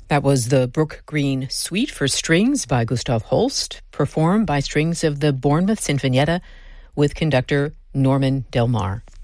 That was the Brook Green Suite for Strings by Gustav Holst, performed by strings of the Bournemouth Sinfonietta with conductor Norman Del Mar.